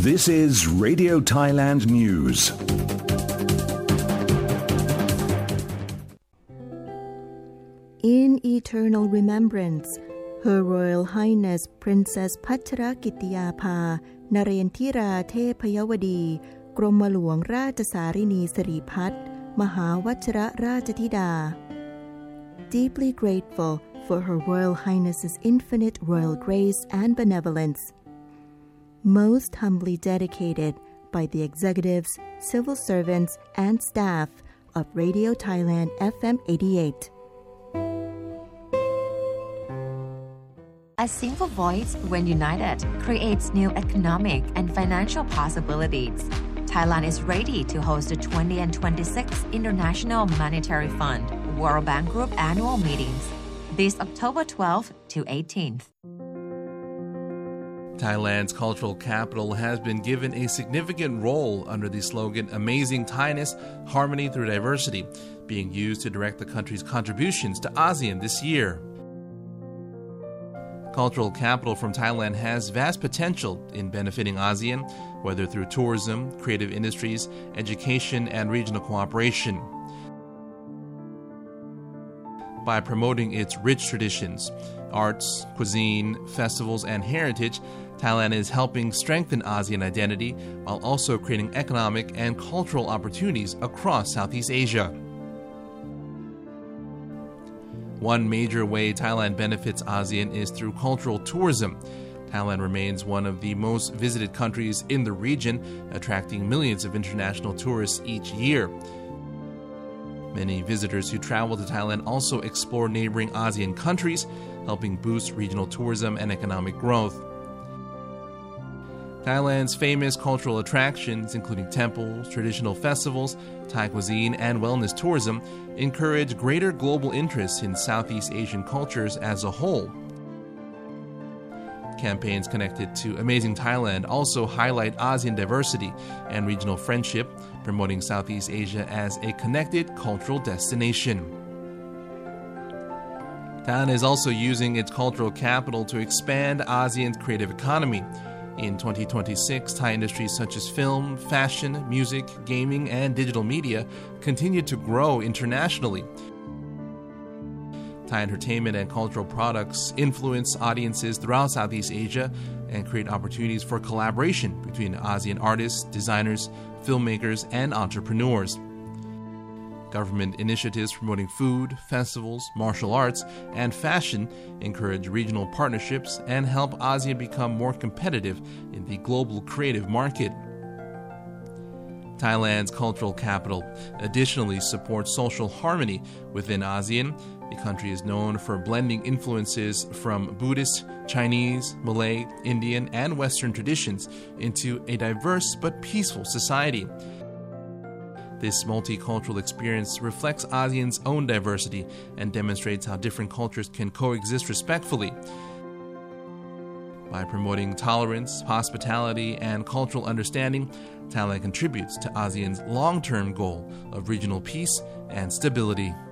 This is Radio Thailand News. In eternal remembrance, Her Royal Highness Princess Pachrakittiyaphā นเรนทิราเทพยวดี กรมหลวงราชสารินีสิริพัฒน์มหาวชิรราชธิดา Deeply grateful for Her Royal Highness's infinite royal grace and benevolence. Most humbly dedicated by the executives, civil servants, and staff of Radio Thailand FM 88. A single voice, when united, creates new economic and financial possibilities. Thailand is ready to host the 20 and 26th International Monetary Fund World Bank Group annual meetings this October 12th to 18th. Thailand's cultural capital has been given a significant role under the slogan Amazing Thainess, Harmony Through Diversity, being used to direct the country's contributions to ASEAN this year. Cultural capital from Thailand has vast potential in benefiting ASEAN, whether through tourism, creative industries, education, and regional cooperation. By promoting its rich traditions, arts, cuisine, festivals, and heritage, Thailand is helping strengthen ASEAN identity while also creating economic and cultural opportunities across Southeast Asia. One major way Thailand benefits ASEAN is through cultural tourism. Thailand remains one of the most visited countries in the region, attracting millions of international tourists each year. Many visitors who travel to Thailand also explore neighboring ASEAN countries, helping boost regional tourism and economic growth. Thailand's famous cultural attractions, including temples, traditional festivals, Thai cuisine, and wellness tourism, encourage greater global interest in Southeast Asian cultures as a whole. Campaigns connected to Amazing Thailand also highlight ASEAN diversity and regional friendship, promoting Southeast Asia as a connected cultural destination. Thailand is also using its cultural capital to expand ASEAN's creative economy. In 2026, Thai industries such as film, fashion, music, gaming, and digital media continue to grow internationally. Thai entertainment and cultural products influence audiences throughout Southeast Asia and create opportunities for collaboration between ASEAN artists, designers, filmmakers, and entrepreneurs. Government initiatives promoting food, festivals, martial arts, and fashion encourage regional partnerships and help ASEAN become more competitive in the global creative market. Thailand's cultural capital additionally supports social harmony within ASEAN. The country is known for blending influences from Buddhist, Chinese, Malay, Indian, and Western traditions into a diverse but peaceful society. This multicultural experience reflects ASEAN's own diversity and demonstrates how different cultures can coexist respectfully. By promoting tolerance, hospitality, and cultural understanding, Thailand contributes to ASEAN's long-term goal of regional peace and stability.